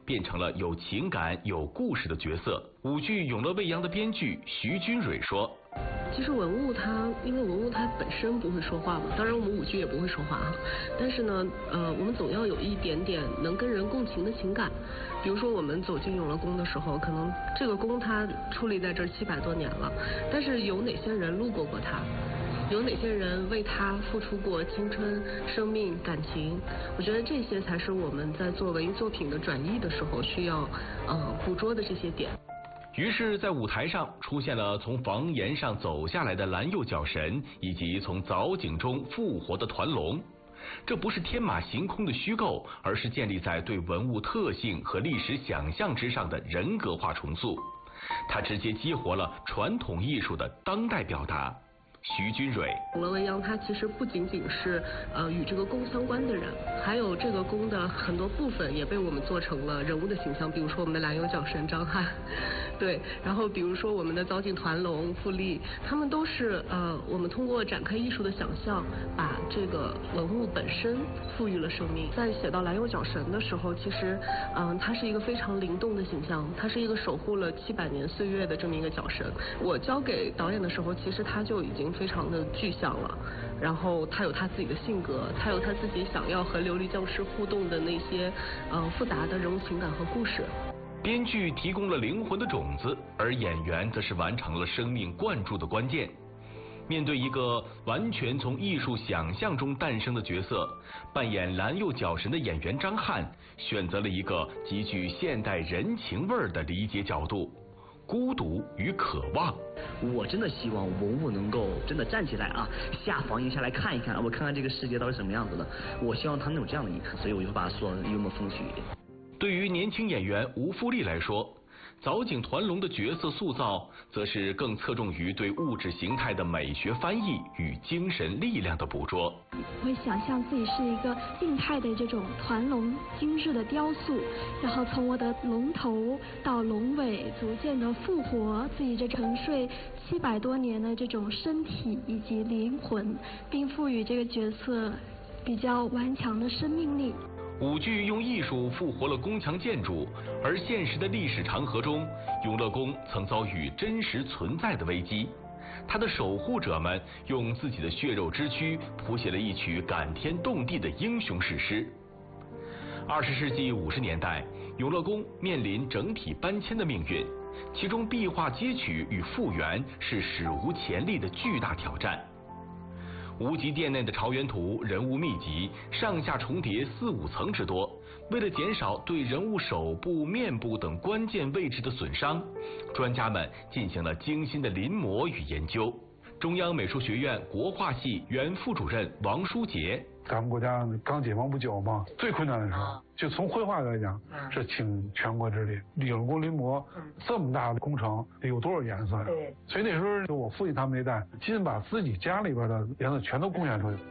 变成了有情感、有故事的角色。舞剧《永乐未央》的编剧徐君蕊说。 其实文物因为文物它本身不会说话嘛，当然我们舞剧也不会说话啊。但是呢，我们总要有一点点能跟人共情的情感。比如说我们走进永乐宫的时候，可能这个宫它矗立在这儿700多年了，但是有哪些人路过过它？有哪些人为它付出过青春、生命、感情？我觉得这些才是我们在做文艺作品的转译的时候需要捕捉的这些点。 于是，在舞台上出现了从房檐上走下来的蓝釉角神，以及从藻井中复活的团龙。这不是天马行空的虚构，而是建立在对文物特性和历史想象之上的人格化重塑。它直接激活了传统艺术的当代表达。徐君蕊， 永乐未央它其实不仅仅是与这个宫相关的人，还有这个宫的很多部分也被我们做成了人物的形象，比如说我们的蓝釉角神张翰，对，然后比如说我们的藻井团龙傅立，他们都是我们通过展开艺术的想象，把这个文物本身赋予了生命。在写到蓝釉角神的时候，其实它是一个非常灵动的形象，它是一个守护了700年岁月的这么一个角神。我交给导演的时候，其实他就已经非常的具象了，然后他有他自己的性格，他有他自己想要和琉璃匠师互动的那些复杂的人物情感和故事。 编剧提供了灵魂的种子，而演员则是完成了生命灌注的关键。面对一个完全从艺术想象中诞生的角色，扮演蓝釉角神的演员张翰选择了一个极具现代人情味的理解角度。孤独与渴望， 我真的希望文物能够真的站起来啊，下房檐下来看一看，我看看这个世界到底什么样子的。我希望他能有这样的一刻，所以我就把它做幽默风趣一点。 对于年轻演员吴富丽来说，藻井团龙的角色塑造，则是更侧重于对物质形态的美学翻译与精神力量的捕捉。 我会想象自己是一个静态的这种团龙精致的雕塑，然后从我的龙头到龙尾逐渐的复活自己这沉睡700多年的这种身体以及灵魂，并赋予这个角色比较顽强的生命力。 舞剧用艺术复活了宫墙建筑，而现实的历史长河中，永乐宫曾遭遇真实存在的危机。它的守护者们用自己的血肉之躯谱写了一曲感天动地的英雄史诗。20世纪50年代，永乐宫面临整体搬迁的命运，其中壁画接取与复原是史无前例的巨大挑战。无极殿内的朝元图人物密集，上下重叠4-5层之多。为了减少对人物手部、面部等关键位置的损伤，专家们进行了精心的临摹与研究。中央美术学院国画系原副主任王书杰， 咱们国家刚解放不久嘛，最困难的时候，就从绘画来讲，是倾全国之力。永乐宫临摹这么大的工程，有多少颜色呀？所以那时候就我父亲他们那代，基本把自己家里边的颜色全都贡献出去。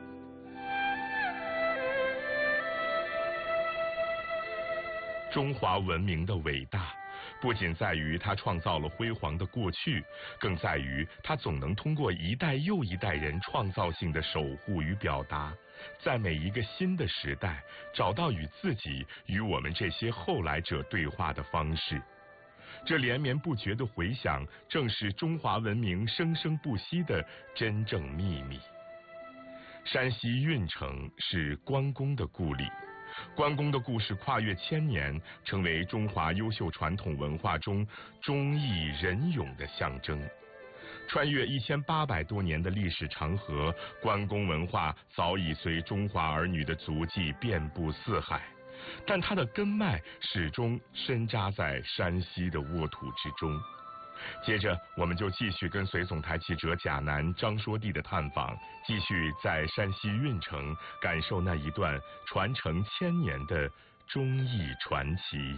中华文明的伟大，不仅在于它创造了辉煌的过去，更在于它总能通过一代又一代人创造性的守护与表达，在每一个新的时代找到与自己与我们这些后来者对话的方式。这连绵不绝的回响，正是中华文明生生不息的真正秘密。山西运城是关公的故里，关公的故事跨越千年，成为中华优秀传统文化中忠义仁勇的象征。穿越1800多年的历史长河，关公文化早已随中华儿女的足迹遍布四海，但它的根脉始终深扎在山西的沃土之中。接着我们就继续跟随总台记者贾楠、张说娣的探访，继续在山西运城感受那一段传承1000年的忠义传奇。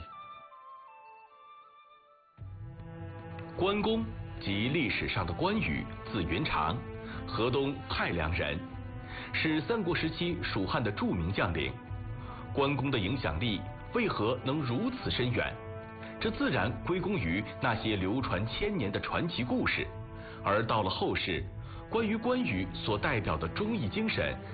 关公即历史上的关羽，字云长，河东泰良人，是三国时期蜀汉的著名将领。关公的影响力为何能如此深远？这自然归功于那些流传1000年的传奇故事，而到了后世，关于关羽所代表的忠义精神